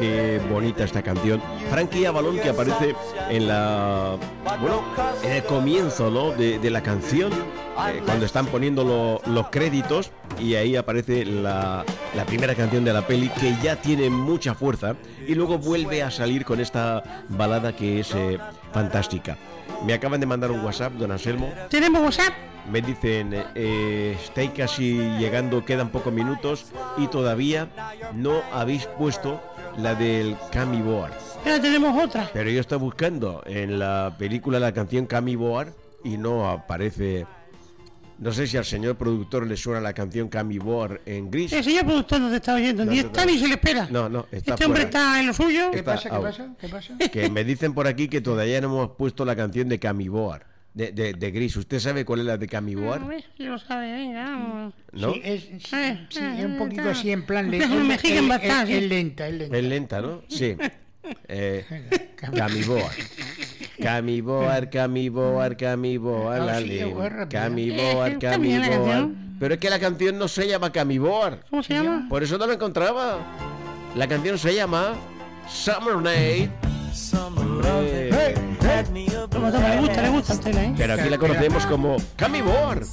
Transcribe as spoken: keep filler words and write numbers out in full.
qué bonita esta canción. Frankie Avalon, que aparece en la, bueno, en el comienzo, ¿no?, de, de la canción, eh, cuando están poniendo lo, los créditos, y ahí aparece la, la primera canción de la peli, que ya tiene mucha fuerza, y luego vuelve a salir con esta balada que es eh, fantástica. Me acaban de mandar un WhatsApp, don Anselmo. ¿Tenemos WhatsApp? Me dicen, eh, estáis casi llegando, quedan pocos minutos y todavía no habéis puesto la del Cami Boar. Pero tenemos otra. Pero yo estoy buscando en la película la canción Cami Boar y no aparece. No sé si al señor productor le suena la canción Cami Boar en gris. El señor productor no te está oyendo, No, ni no, está no. ni se le espera. No, no, está Este hombre fuera. está en lo suyo. ¿Qué Está pasa? ¿Qué out. pasa? ¿Qué pasa? Que me dicen por aquí que todavía no hemos puesto la canción de Cami Boar, de, de, de gris. ¿Usted sabe cuál es la de Cami Boar? A ver, si lo sabe, venga, vamos. ¿No? Sí, es, sí, Eh, sí, eh, es un poquito eh, así en plan eh, lento. me gigan bastante, Es sí. lenta, es lenta. Es lenta, ¿no? Sí. Eh, Cami Boar. Cami Boar, Cami Boar, Cami Boar, Ah, la sí, leo. es rápida. Cami Eh, Boar, está Cami bien la Boar. canción. Pero es que la canción no se llama Cami Boar. ¿Cómo se llama? Por eso no lo encontraba. La canción se llama Summer Night. Eh, Toma, toma, le gusta, le gusta a usted, ¿eh? Pero aquí la conocemos como Cami Boar.